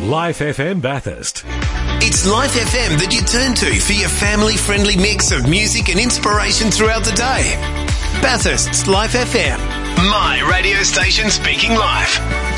Life FM Bathurst. It's Life FM that you turn to for your family-friendly mix of music and inspiration throughout the day. Bathurst's Life FM. My radio station speaking life.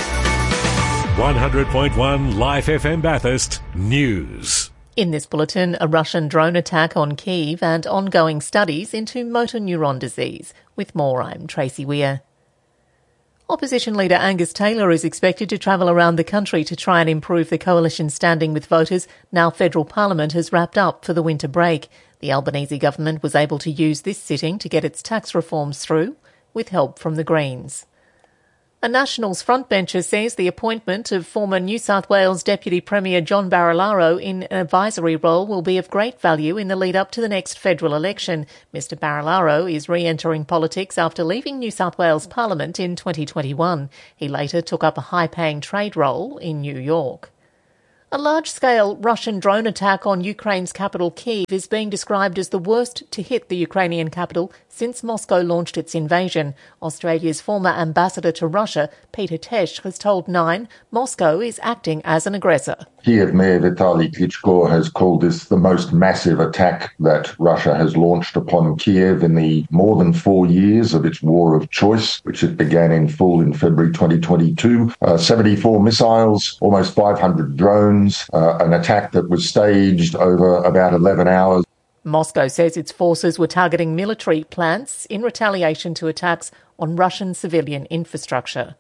100.1 Life FM Bathurst News. In this bulletin, a Russian drone attack on Kyiv and ongoing studies into motor neuron disease. With more, I'm Tracy Weir. Opposition leader Angus Taylor is expected to travel around the country to try and improve the coalition's standing with voters now federal parliament has wrapped up for the winter break. The Albanese government was able to use this sitting to get its tax reforms through, with help from the Greens. A Nationals frontbencher says the appointment of former New South Wales Deputy Premier John Barilaro in an advisory role will be of great value in the lead-up to the next federal election. Mr Barilaro is re-entering politics after leaving New South Wales Parliament in 2021. He later took up a high-paying trade role in New York. A large-scale Russian drone attack on Ukraine's capital Kyiv is being described as the worst to hit the Ukrainian capital since Moscow launched its invasion. Australia's former ambassador to Russia, Peter Tesh, has told Nine Moscow is acting as an aggressor. Kyiv Mayor Vitaly Klitschko has called this the most massive attack that Russia has launched upon Kyiv in the more than 4 years of its war of choice, which it began in full in February 2022. 74 missiles, almost 500 drones, an attack that was staged over about 11 hours. Moscow says its forces were targeting military plants in retaliation to attacks on Russian civilian infrastructure.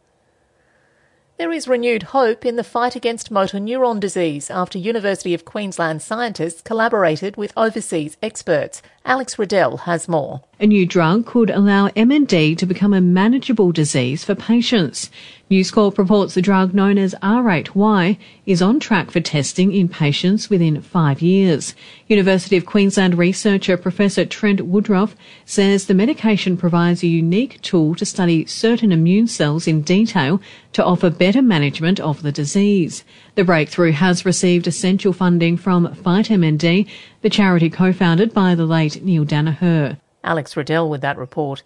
There is renewed hope in the fight against motor neuron disease after University of Queensland scientists collaborated with overseas experts. Alex Riddell has more. A new drug could allow MND to become a manageable disease for patients. News Corp reports the drug known as R8Y is on track for testing in patients within 5 years. University of Queensland researcher Professor Trent Woodruff says the medication provides a unique tool to study certain immune cells in detail to offer better management of the disease. The breakthrough has received essential funding from Fight MND, the charity co-founded by the late Neil Danaher. Alex Riddell with that report.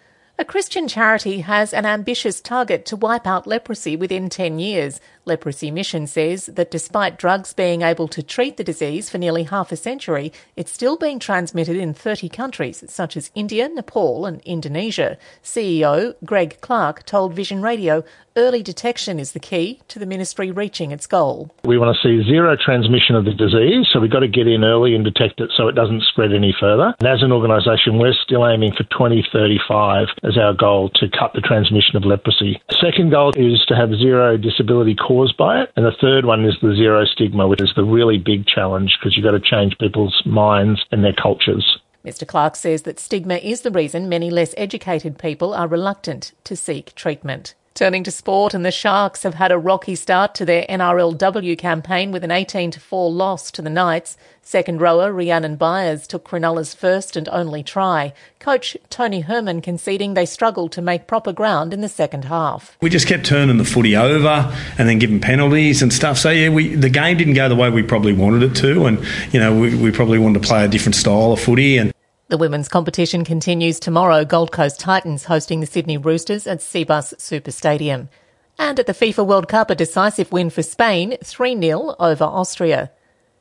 A Christian charity has an ambitious target to wipe out leprosy within 10 years. Leprosy Mission says that despite drugs being able to treat the disease for nearly half a century, it's still being transmitted in 30 countries, such as India, Nepal and Indonesia. CEO Greg Clark told Vision Radio early detection is the key to the ministry reaching its goal. We want to see zero transmission of the disease, so we've got to get in early and detect it so it doesn't spread any further. And as an organisation, we're still aiming for 2035 as our goal to cut the transmission of leprosy. The second goal is to have zero disability caused by it. And the third one is the zero stigma, which is the really big challenge because you've got to change people's minds and their cultures. Mr Clark says that stigma is the reason many less educated people are reluctant to seek treatment. Turning to sport, and the Sharks have had a rocky start to their NRLW campaign with an 18-4 loss to the Knights. Second rower Rhiannon Byers took Cronulla's first and only try. Coach Tony Herman conceding they struggled to make proper ground in the second half. We just kept turning the footy over and then giving penalties and stuff. So, the game didn't go the way we probably wanted it to, and, we probably wanted to play a different style of footy. And the women's competition continues tomorrow. Gold Coast Titans hosting the Sydney Roosters at Cbus Super Stadium. And at the FIFA World Cup, a decisive win for Spain, 3-0 over Austria.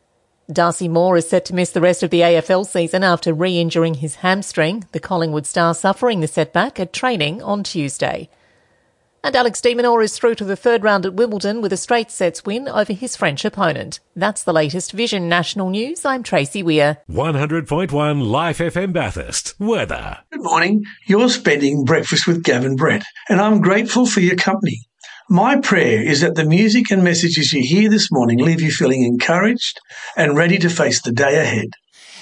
Darcy Moore is set to miss the rest of the AFL season after re-injuring his hamstring, the Collingwood star suffering the setback at training on Tuesday. And Alex de Minaur is through to the third round at Wimbledon with a straight sets win over his French opponent. That's the latest Vision National News. I'm Tracy Weir. 100.1 Life FM Bathurst. Weather. Good morning. You're spending breakfast with Gavin Brett, and I'm grateful for your company. My prayer is that the music and messages you hear this morning leave you feeling encouraged and ready to face the day ahead.